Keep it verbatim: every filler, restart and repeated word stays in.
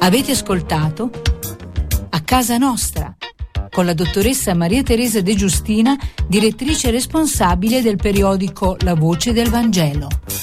Avete ascoltato A Casa Nostra con la dottoressa Maria Teresa De Giustina, direttrice responsabile del periodico La Voce del Vangelo.